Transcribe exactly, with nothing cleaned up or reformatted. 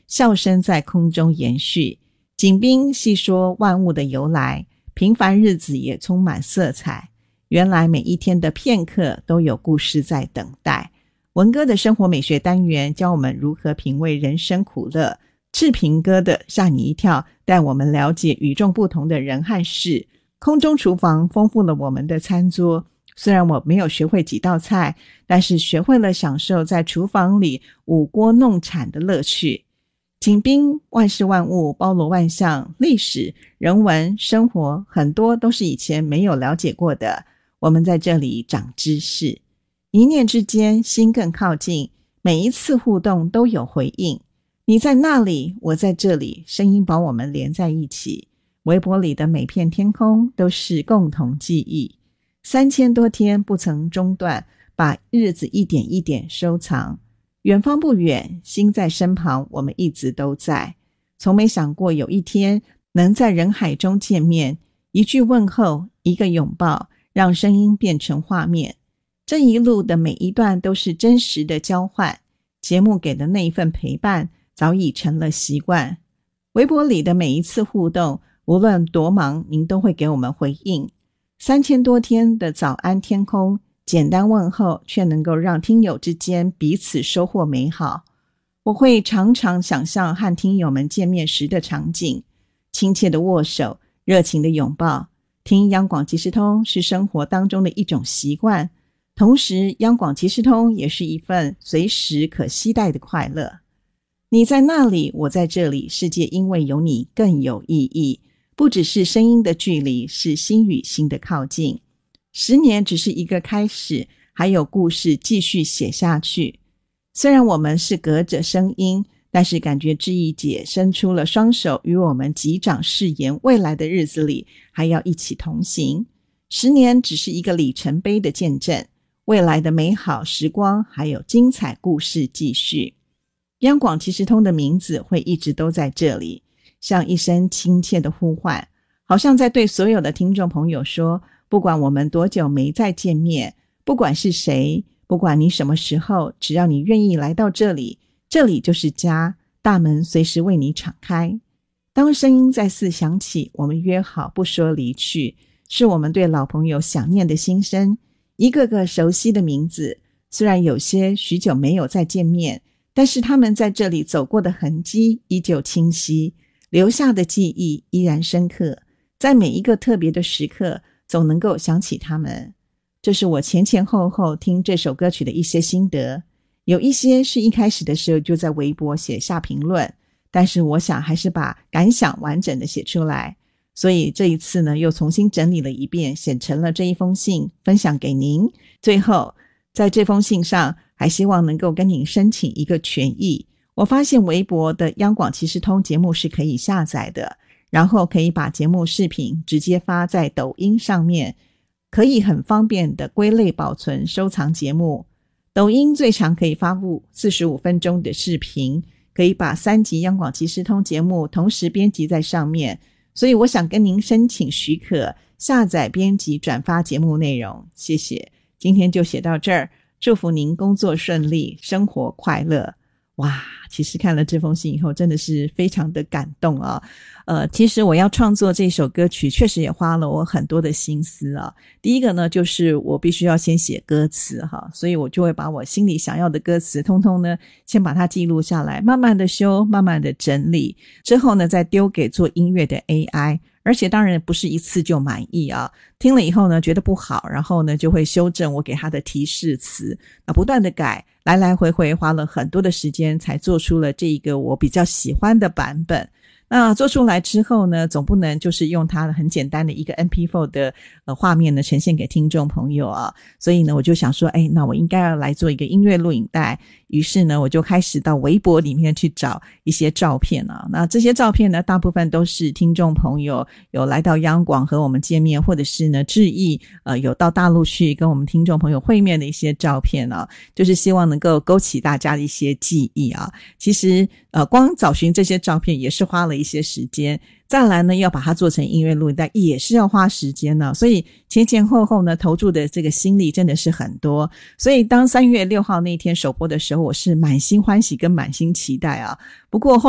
笑声在空中延续。景斌细说万物的由来，平凡日子也充满色彩。原来每一天的片刻都有故事在等待。文哥的生活美学单元教我们如何品味人生苦乐，志平哥的吓你一跳带我们了解与众不同的人和事。空中厨房丰富了我们的餐桌，虽然我没有学会几道菜，但是学会了享受在厨房里五锅弄铲的乐趣。景斌万事万物包罗万象，历史、人文、生活很多都是以前没有了解过的，我们在这里长知识。一念之间心更靠近，每一次互动都有回应。你在那里，我在这里，声音把我们连在一起。微波里的每片天空都是共同记忆，三千多天不曾中断，把日子一点一点收藏。远方不远，心在身旁，我们一直都在。从没想过有一天能在人海中见面，一句问候，一个拥抱，让声音变成画面。这一路的每一段都是真实的交换，节目给的那一份陪伴早已成了习惯。微博里的每一次互动，无论多忙，您都会给我们回应。三千多天的早安天空，简单问候却能够让听友之间彼此收获美好。我会常常想象和听友们见面时的场景，亲切的握手，热情的拥抱。听央广即时通是生活当中的一种习惯，同时央广即时通也是一份随时可携带的快乐。你在那里，我在这里，世界因为有你更有意义。不只是声音的距离，是心与心的靠近。十年只是一个开始，还有故事继续写下去。虽然我们是隔着声音，但是感觉志毅姐伸出了双手，与我们击掌誓言，未来的日子里还要一起同行。十年只是一个里程碑的见证，未来的美好时光还有精彩故事继续。央广即时通的名字会一直都在这里，像一声亲切的呼唤，好像在对所有的听众朋友说，不管我们多久没再见面，不管是谁，不管你什么时候，只要你愿意来到这里，这里就是家，大门随时为你敞开。当声音再次响起，我们约好不说离去，是我们对老朋友想念的心声，一个个熟悉的名字，虽然有些许久没有再见面，但是他们在这里走过的痕迹依旧清晰，留下的记忆依然深刻，在每一个特别的时刻总能够想起他们。这是我前前后后听这首歌曲的一些心得，有一些是一开始的时候就在微博写下评论，但是我想还是把感想完整的写出来，所以这一次呢又重新整理了一遍，写成了这一封信分享给您。最后在这封信上还希望能够跟您申请一个权益，我发现微博的央广即时通节目是可以下载的，然后可以把节目视频直接发在抖音上面，可以很方便的归类保存收藏节目。抖音最长可以发布四十五分钟的视频，可以把三集央广即时通节目同时编辑在上面，所以我想跟您申请许可，下载编辑转发节目内容，谢谢。今天就写到这儿，祝福您工作顺利，生活快乐。哇，其实看了这封信以后真的是非常的感动啊。呃，其实我要创作这首歌曲确实也花了我很多的心思啊。第一个呢就是我必须要先写歌词哈，所以我就会把我心里想要的歌词通通呢先把它记录下来，慢慢的修，慢慢的整理，之后呢再丢给做音乐的 A I， 而且当然不是一次就满意啊，听了以后呢觉得不好，然后呢就会修正我给他的提示词，那不断的改，来来回回花了很多的时间才做出了这一个我比较喜欢的版本。那做出来之后呢，总不能就是用它很简单的一个 M P 四 的呃画面呢呈现给听众朋友啊，所以呢我就想说，哎，那我应该要来做一个音乐录影带。于是呢我就开始到微博里面去找一些照片啊，那这些照片呢大部分都是听众朋友有来到央广和我们见面，或者是呢致意呃有到大陆去跟我们听众朋友会面的一些照片啊，就是希望能够勾起大家的一些记忆啊。其实呃光找寻这些照片也是花了一些时间，再来呢要把它做成音乐录影带也是要花时间呢，所以前前后后呢投注的这个心力真的是很多。所以当三月六号那天首播的时候，我是满心欢喜跟满心期待啊。不过后